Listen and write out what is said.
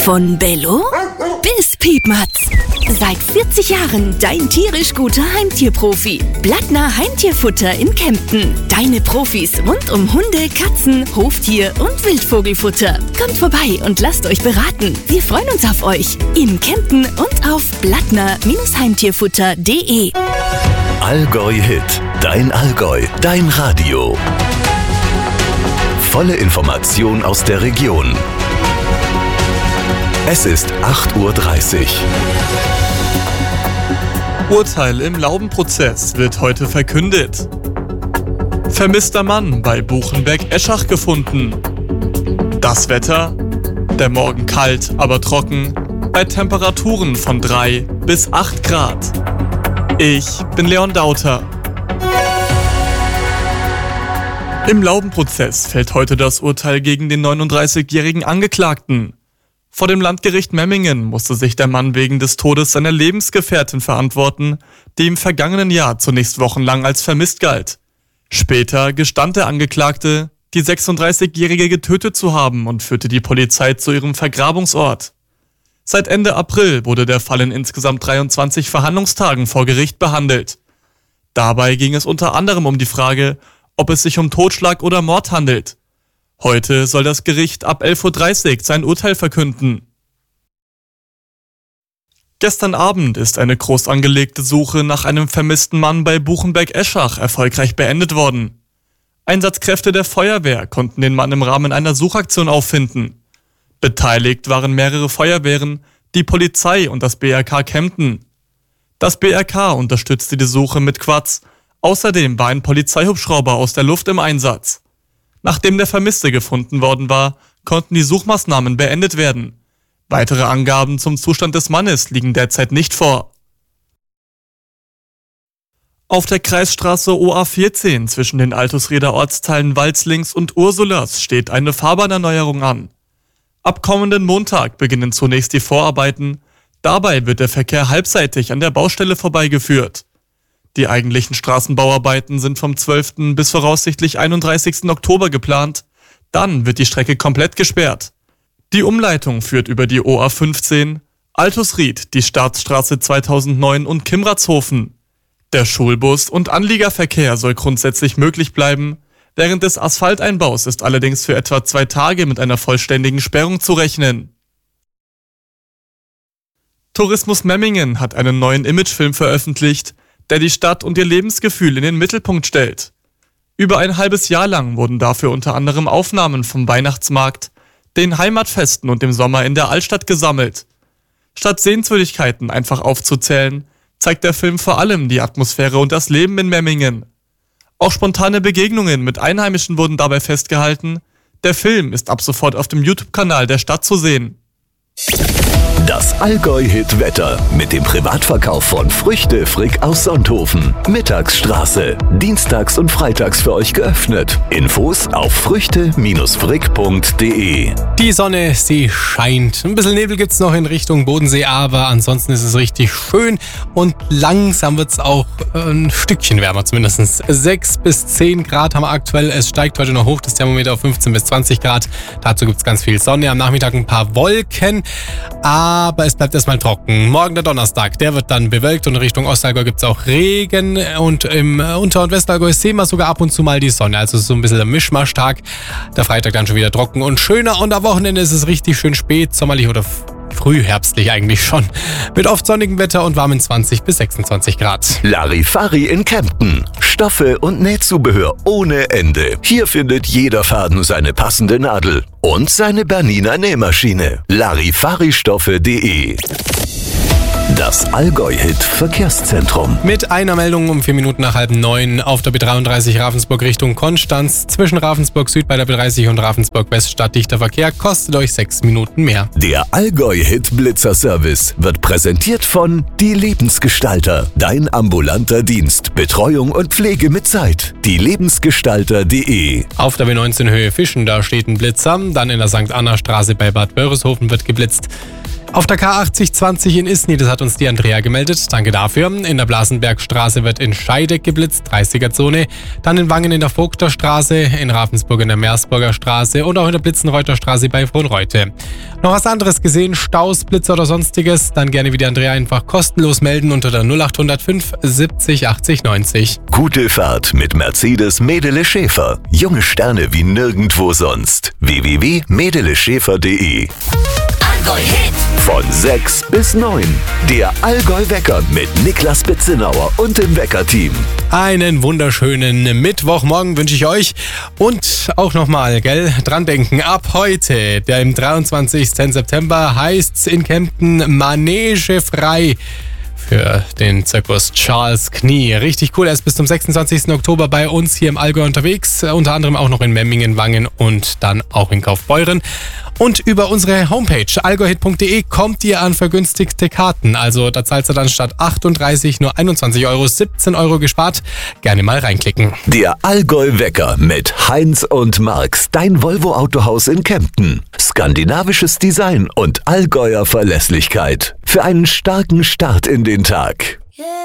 Von Bello bis Piepmatz. Seit 40 Jahren dein tierisch guter Heimtierprofi. Blattner Heimtierfutter in Kempten. Deine Profis rund um Hunde, Katzen, Hoftier und Wildvogelfutter. Kommt vorbei und lasst euch beraten. Wir freuen uns auf euch. In Kempten und auf blattner-heimtierfutter.de. Allgäu Hit. Dein Allgäu. Dein Radio. Volle Information aus der Region. Es ist 8:30 Uhr. Urteil im Laubenprozess wird heute verkündet. Vermisster Mann bei Buchenberg-Eschach gefunden. Das Wetter? Der Morgen kalt, aber trocken, bei Temperaturen von 3 bis 8 Grad. Ich bin Leon Dauter. Im Laubenprozess fällt heute das Urteil gegen den 39-jährigen Angeklagten. Vor dem Landgericht Memmingen musste sich der Mann wegen des Todes seiner Lebensgefährtin verantworten, die im vergangenen Jahr zunächst wochenlang als vermisst galt. Später gestand der Angeklagte, die 36-Jährige getötet zu haben und führte die Polizei zu ihrem Vergrabungsort. Seit Ende April wurde der Fall in insgesamt 23 Verhandlungstagen vor Gericht behandelt. Dabei ging es unter anderem um die Frage, ob es sich um Totschlag oder Mord handelt. Heute soll das Gericht ab 11:30 Uhr sein Urteil verkünden. Gestern Abend ist eine groß angelegte Suche nach einem vermissten Mann bei Buchenberg-Eschach erfolgreich beendet worden. Einsatzkräfte der Feuerwehr konnten den Mann im Rahmen einer Suchaktion auffinden. Beteiligt waren mehrere Feuerwehren, die Polizei und das BRK Kempten. Das BRK unterstützte die Suche mit Quads. Außerdem war ein Polizeihubschrauber aus der Luft im Einsatz. Nachdem der Vermisste gefunden worden war, konnten die Suchmaßnahmen beendet werden. Weitere Angaben zum Zustand des Mannes liegen derzeit nicht vor. Auf der Kreisstraße OA14 zwischen den Altusrieder Ortsteilen Walzlings und Ursulas steht eine Fahrbahnerneuerung an. Ab kommenden Montag beginnen zunächst die Vorarbeiten. Dabei wird der Verkehr halbseitig an der Baustelle vorbeigeführt. Die eigentlichen Straßenbauarbeiten sind vom 12. bis voraussichtlich 31. Oktober geplant. Dann wird die Strecke komplett gesperrt. Die Umleitung führt über die OA15, Altusried, die Staatsstraße 2009 und Kimratshofen. Der Schulbus- und Anliegerverkehr soll grundsätzlich möglich bleiben. Während des Asphalteinbaus ist allerdings für etwa 2 Tage mit einer vollständigen Sperrung zu rechnen. Tourismus Memmingen hat einen neuen Imagefilm veröffentlicht, der die Stadt und ihr Lebensgefühl in den Mittelpunkt stellt. Über ein halbes Jahr lang wurden dafür unter anderem Aufnahmen vom Weihnachtsmarkt, den Heimatfesten und dem Sommer in der Altstadt gesammelt. Statt Sehenswürdigkeiten einfach aufzuzählen, zeigt der Film vor allem die Atmosphäre und das Leben in Memmingen. Auch spontane Begegnungen mit Einheimischen wurden dabei festgehalten. Der Film ist ab sofort auf dem YouTube-Kanal der Stadt zu sehen. Das Allgäu-Hit-Wetter mit dem Privatverkauf von Früchte Frick aus Sonthofen. Mittagsstraße. Dienstags und freitags für euch geöffnet. Infos auf früchte-frick.de. Die Sonne, sie scheint. Ein bisschen Nebel gibt's noch in Richtung Bodensee, aber ansonsten ist es richtig schön und langsam wird's auch ein Stückchen wärmer, zumindest 6 bis 10 Grad haben wir aktuell. Es steigt heute noch hoch, das Thermometer auf 15 bis 20 Grad. Dazu gibt's ganz viel Sonne, am Nachmittag ein paar Wolken, aber es bleibt erstmal trocken. Morgen der Donnerstag, der wird dann bewölkt und in Richtung Ostallgäu gibt's auch Regen und im Unter- und Westallgäu sehen wir sogar ab und zu mal die Sonne, also so ein bisschen der Mischmaschtag. Der Freitag dann schon wieder trocken und schöner und am Wochenende ist es richtig schön spät, sommerlich oder frühherbstlich eigentlich schon. Mit oft sonnigem Wetter und warmen 20 bis 26 Grad. Larifari in Kempten. Stoffe und Nähzubehör ohne Ende. Hier findet jeder Faden seine passende Nadel und seine Bernina Nähmaschine. Larifaristoffe.de. Das Allgäu-Hit-Verkehrszentrum. Mit einer Meldung um 4 Minuten nach 8:30 auf der B33 Ravensburg Richtung Konstanz. Zwischen Ravensburg Süd bei der B30 und Ravensburg West stadtdichter Verkehr kostet euch 6 Minuten mehr. Der Allgäu-Hit-Blitzer-Service wird präsentiert von Die Lebensgestalter. Dein ambulanter Dienst. Betreuung und Pflege mit Zeit. dielebensgestalter.de. Auf der B19 Höhe Fischen, da steht ein Blitzer. Dann in der St. Anna Straße bei Bad Börishofen wird geblitzt. Auf der K8020 in Isny, das hat uns die Andrea gemeldet. Danke dafür. In der Blasenbergstraße wird in Scheideck geblitzt, 30er-Zone. Dann in Wangen in der Vogterstraße, in Ravensburg in der Meersburger Straße und auch in der Blitzenreuther Straße bei Frohnreute. Noch was anderes gesehen, Staus, Blitzer oder sonstiges, dann gerne wie die Andrea einfach kostenlos melden unter der 0805 70 80 90. Gute Fahrt mit Mercedes Medele Schäfer. Junge Sterne wie nirgendwo sonst. www.medeleschäfer.de. Allgäu Hit. Von 6 bis 9. Der Allgäu-Wecker mit Niklas Bitzenauer und dem Wecker-Team. Einen wunderschönen Mittwochmorgen wünsche ich euch. Und auch nochmal, dran denken, ab heute, dem 23. September, heißt's in Kempten Manege frei für den Zirkus Charles Knie. Richtig cool, er ist bis zum 26. Oktober bei uns hier im Allgäu unterwegs, unter anderem auch noch in Memmingen, Wangen und dann auch in Kaufbeuren. Und über unsere Homepage allgäuhit.de kommt ihr an vergünstigte Karten. Also da zahlt ihr dann statt 38 nur 21 Euro, 17 Euro gespart. Gerne mal reinklicken. Der Allgäu-Wecker mit Heinz und Marx, dein Volvo-Autohaus in Kempten. Skandinavisches Design und Allgäuer Verlässlichkeit. Für einen starken Start in den Tag.